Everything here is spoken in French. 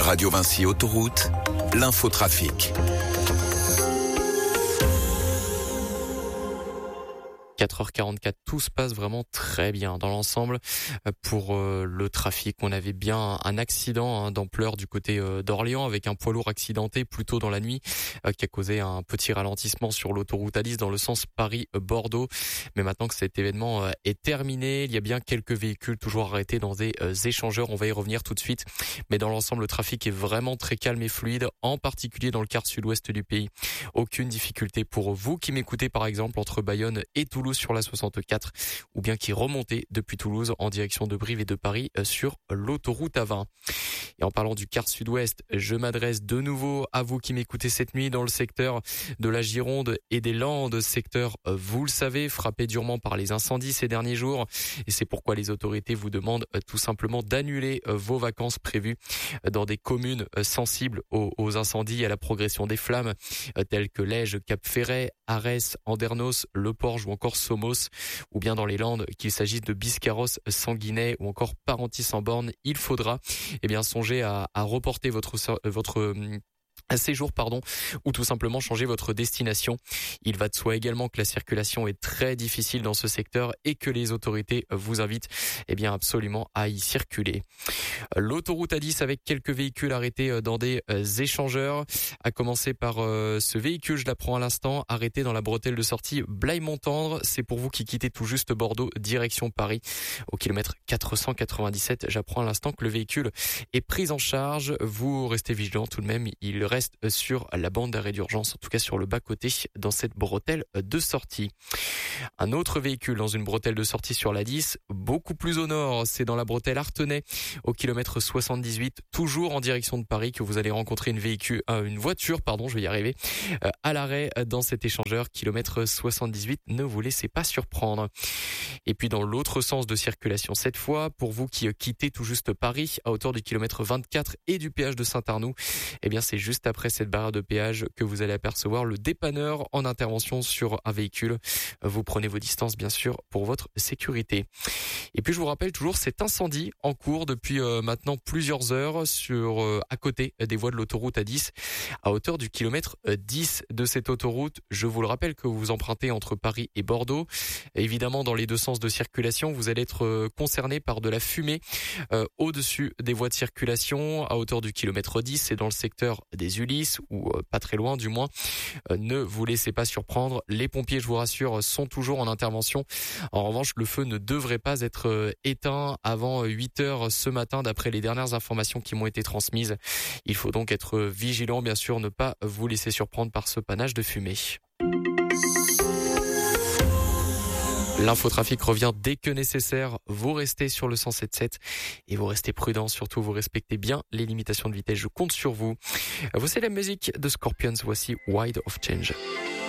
Radio Vinci Autoroute, l'infotrafic. 4h44, tout se passe vraiment très bien dans l'ensemble. Pour le trafic, on avait bien un accident d'ampleur du côté d'Orléans avec un poids lourd accidenté plus tôt dans la nuit qui a causé un petit ralentissement sur l'autoroute A10 dans le sens Paris-Bordeaux. Mais maintenant que cet événement est terminé, il y a bien quelques véhicules toujours arrêtés dans des échangeurs. On va y revenir tout de suite. Mais dans l'ensemble, le trafic est vraiment très calme et fluide, en particulier dans le quart sud-ouest du pays. Aucune difficulté pour vous qui m'écoutez par exemple entre Bayonne et Toulouse sur la 64 ou bien qui remontez depuis Toulouse en direction de Brive et de Paris sur l'autoroute A20. Et en parlant du quart sud-ouest, je m'adresse de nouveau à vous qui m'écoutez cette nuit dans le secteur de la Gironde et des Landes, secteur, vous le savez, frappé durement par les incendies ces derniers jours. Et c'est pourquoi les autorités vous demandent tout simplement d'annuler vos vacances prévues dans des communes sensibles aux incendies et à la progression des flammes, telles que Lège, Cap-Ferret, Arès, Andernos, Le Porge ou encore Somos, ou bien dans les Landes, qu'il s'agisse de Biscarrosse, Sanguinet ou encore Parentis-en-Born. Il faudra songer à reporter votre séjour, ou tout simplement changer votre destination. Il va de soi également que la circulation est très difficile dans ce secteur et que les autorités vous invitent absolument à y circuler. L'autoroute A10 avec quelques véhicules arrêtés dans des échangeurs, à commencer par ce véhicule, je l'apprends à l'instant, arrêté dans la bretelle de sortie Blaye-Montendre. C'est pour vous qui quittez tout juste Bordeaux, direction Paris, au kilomètre 497. J'apprends à l'instant que le véhicule est pris en charge. Vous restez vigilants tout de même, il reste sur la bande d'arrêt d'urgence, en tout cas sur le bas-côté, dans cette bretelle de sortie. Un autre véhicule dans une bretelle de sortie sur la 10, beaucoup plus au nord, c'est dans la bretelle Artenay, au kilomètre 78, toujours en direction de Paris, que vous allez rencontrer une voiture, je vais y arriver, à l'arrêt dans cet échangeur, kilomètre 78, ne vous laissez pas surprendre. Et puis dans l'autre sens de circulation, cette fois, pour vous qui quittez tout juste Paris, à hauteur du kilomètre 24 et du péage de Saint-Arnoux, c'est juste après cette barrière de péage que vous allez apercevoir le dépanneur en intervention sur un véhicule. Vous prenez vos distances, bien sûr, pour votre sécurité. Et puis, je vous rappelle toujours cet incendie en cours depuis maintenant plusieurs heures à côté des voies de l'autoroute A10, à hauteur du kilomètre 10 de cette autoroute. Je vous le rappelle que vous empruntez entre Paris et Bordeaux. Évidemment, dans les deux sens de circulation, vous allez être concerné par de la fumée au-dessus des voies de circulation, à hauteur du kilomètre 10. C'est dans le secteur des Ulysses, ou pas très loin du moins. Ne vous laissez pas surprendre. Les pompiers, je vous rassure, sont toujours en intervention. En revanche, le feu ne devrait pas être éteint avant 8 heures ce matin, d'après les dernières informations qui m'ont été transmises. Il faut donc être vigilant, bien sûr, ne pas vous laisser surprendre par ce panache de fumée. L'infotrafic revient dès que nécessaire. Vous restez sur le 107.7 et vous restez prudents. Surtout, vous respectez bien les limitations de vitesse. Je compte sur vous. Voici la musique de Scorpions. Voici Wild of Change.